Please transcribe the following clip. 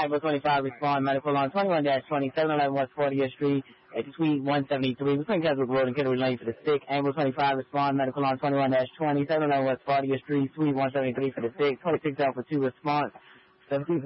Apple 25 respond, medical on 21-20, 711 West 40th Street, at Suite 173, between Keswick Road and Kittery Lane for the stick. Apple 25 respond, medical on 21-20, 711 West 40th Street, Suite 173 for the stick. 26 out for 2 response. 17